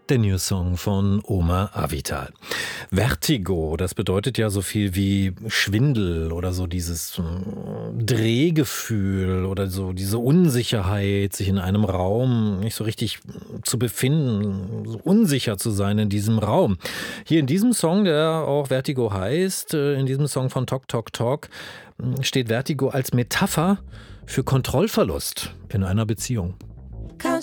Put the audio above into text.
Der New Song von Omar Avital. Vertigo, das bedeutet ja so viel wie Schwindel oder so dieses Drehgefühl oder so diese Unsicherheit, sich in einem Raum nicht so richtig zu befinden, so unsicher zu sein in diesem Raum. Hier in diesem Song, der auch Vertigo heißt, in diesem Song von Tok Tok Tok, steht Vertigo als Metapher für Kontrollverlust in einer Beziehung.